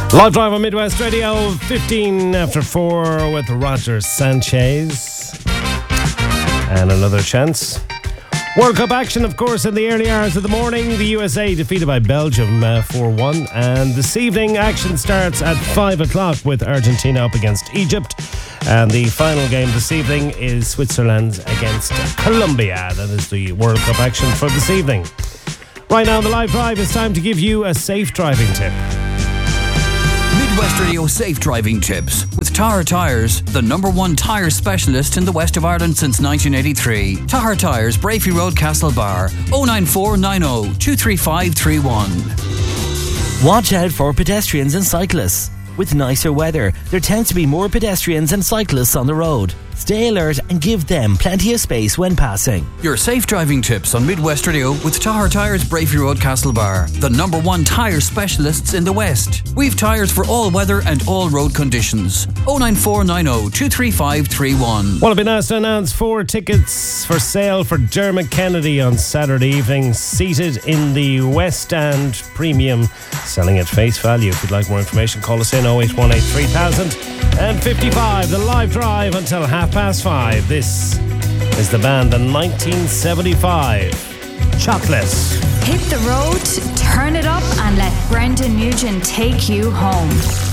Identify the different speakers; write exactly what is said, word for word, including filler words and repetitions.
Speaker 1: Live drive on Midwest Radio, fifteen after four with Roger Sanchez. And another chance. World Cup action, of course, in the early hours of the morning. The U S A defeated by Belgium uh, four one. And this evening, action starts at five o'clock with Argentina up against Egypt. And the final game this evening is Switzerland against Colombia. That is the World Cup action for this evening. Right now, on the live drive, it's time to give you a safe driving tip.
Speaker 2: Midwest Radio Safe Driving Tips with Tahar Tyres, the number one tyre specialist in the west of Ireland since nineteen eighty-three. Tahar Tyres, Brafey Road, Castlebar, oh nine four nine oh two three five three one.
Speaker 3: Watch out for pedestrians and cyclists. With nicer weather, there tends to be more pedestrians and cyclists on the road. Stay alert and give them plenty of space when passing.
Speaker 2: Your safe driving tips on Midwest Radio with Tahar Tyres, Brafey Road, Castlebar, the number one tyre specialists in the West. We've tyres for all weather and all road conditions. oh nine four nine oh two three five three one.
Speaker 1: Well, I've been asked to announce four tickets for sale for Dermot Kennedy on Saturday evening, seated in the West End Premium, selling at face value. If you'd like more information, call us in oh eight one eight three thousand and fifty-five. The live drive until half past five. This is the band, the nineteen seventy-five Chocolate.
Speaker 4: Hit the road, turn it up, and let Brendan Nugent take you home.